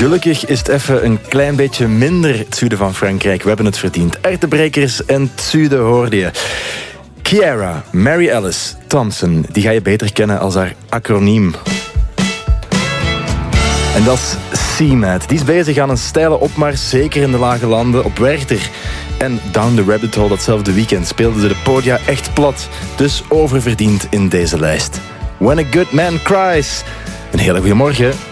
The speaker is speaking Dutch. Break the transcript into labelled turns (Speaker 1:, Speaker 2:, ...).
Speaker 1: Gelukkig is het even een klein beetje minder het zuiden van Frankrijk. We hebben het verdiend. Ertebrekers en het zuiden hoorde je. Kiara, Mary Alice Thompson, die ga je beter kennen als haar acroniem. En dat is CMAT. Die is bezig aan een steile opmars, zeker in de lage landen, op Werchter. En Down the Rabbit Hole datzelfde weekend speelden ze de podia echt plat. Dus oververdiend in deze lijst. When a Good Man Cries. Een hele goede morgen.